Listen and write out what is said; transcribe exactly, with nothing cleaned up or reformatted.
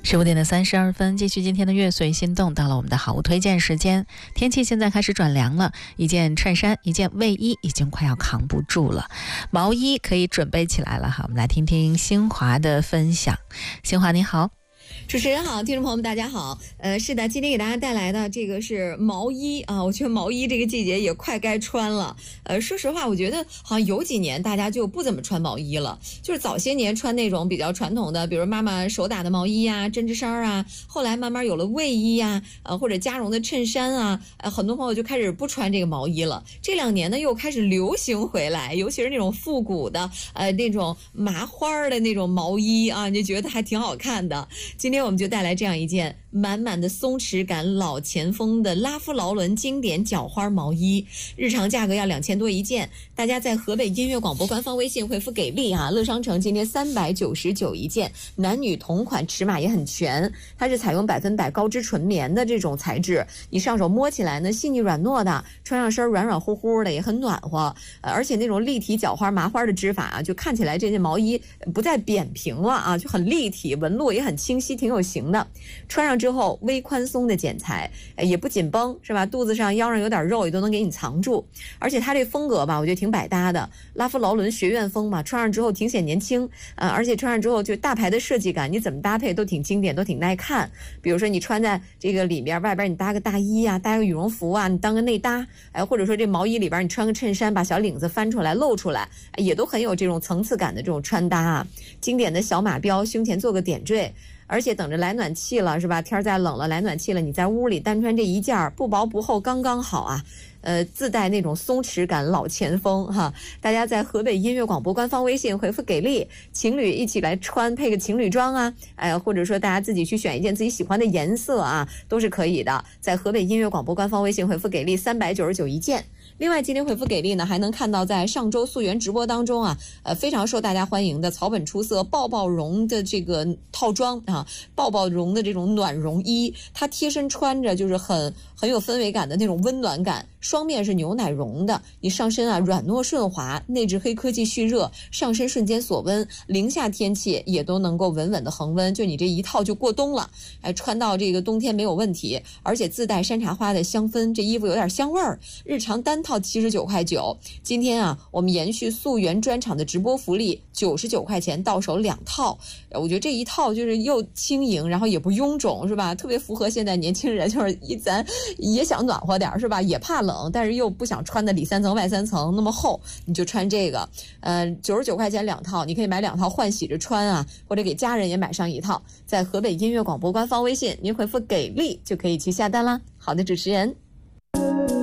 十五点的三十二分，继续今天的乐随心动，到了我们的好物推荐时间。天气现在开始转凉了，一件衬衫，一件卫衣已经快要扛不住了，毛衣可以准备起来了哈。我们来听听新华的分享。新华你好。 主持人好，听众朋友们大家好。呃，是的，今天给大家带来的这个是毛衣啊，我觉得毛衣这个季节也快该穿了。呃，说实话，我觉得好像有几年大家就不怎么穿毛衣了，就是早些年穿那种比较传统的，比如妈妈手打的毛衣呀、针织衫啊，后来慢慢有了卫衣呀，呃或者加绒的衬衫啊，呃很多朋友就开始不穿这个毛衣了。这两年呢又开始流行回来，尤其是那种复古的，呃那种麻花的那种毛衣啊，你就觉得还挺好看的。今天我们就带来这样一件满满的松弛感老前锋的拉夫劳伦经典角花毛衣，日常价格要两千多一件。大家在河北音乐广播官方微信回复给力啊，乐商城今天三百九十九一件，男女同款，尺码也很全。它是采用百分百高织纯棉的这种材质，你上手摸起来呢细腻软糯的，穿上身软软乎乎的，也很暖和。呃、而且那种立体角花麻花的织法啊，就看起来这件毛衣不再扁平了啊，就很立体，纹路也很清晰，挺有型的。穿上之后微宽松的剪裁，也不紧绷是吧？肚子上腰上有点肉也都能给你藏住。而且它这风格吧，我觉得挺百搭的，拉夫劳伦学院风嘛，穿上之后挺显年轻，呃，而且穿上之后就大牌的设计感，你怎么搭配都挺经典，都挺耐看。比如说你穿在这个里边，外边你搭个大衣啊，搭个羽绒服啊，你当个内搭，哎，或者说这毛衣里边你穿个衬衫，把小领子翻出来露出来，也都很有这种层次感的这种穿搭啊。经典的小马标，胸前做个点缀。而且等着来暖气了是吧？天再冷了，来暖气了，你在屋里单穿这一件，不薄不厚，刚刚好啊。呃，自带那种松弛感，老前锋哈。大家在河北音乐广播官方微信回复给力，情侣一起来穿，配个情侣装啊，哎，或者说大家自己去选一件自己喜欢的颜色啊，都是可以的。在河北音乐广播官方微信回复给力，三百九十九一件。另外，今天回复给力呢，还能看到在上周溯源直播当中啊，呃，非常受大家欢迎的草本出色抱抱绒的这个套装啊，抱抱绒的这种暖绒衣，它贴身穿着就是很很有氛围感的那种温暖感。双面是牛奶绒的，你上身啊软糯顺滑，内置黑科技蓄热，上身瞬间锁温，零下天气也都能够稳稳的恒温，就你这一套就过冬了，哎，穿到这个冬天没有问题，而且自带山茶花的香氛，这衣服有点香味儿。日常单套七十九块九，今天啊，我们延续溯源专场的直播福利，九十九块钱到手两套。我觉得这一套就是又轻盈，然后也不臃肿，是吧？特别符合现在年轻人，就是一咱也想暖和点，是吧？也怕冷。但是又不想穿的里三层外三层那么厚，你就穿这个，呃，九十九块钱两套，你可以买两套换洗着穿啊，或者给家人也买上一套。在河北音乐广播官方微信，您回复给力就可以去下单啦。好的，主持人。